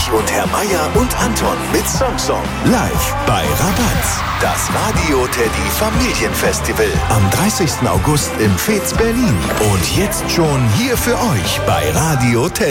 Dietrich und Herr Meier und Anton mit Song. Live bei Rabatz. Das Radio Teddy Familienfestival am 30. August im Veets Berlin. Und jetzt schon hier für euch bei Radio Teddy.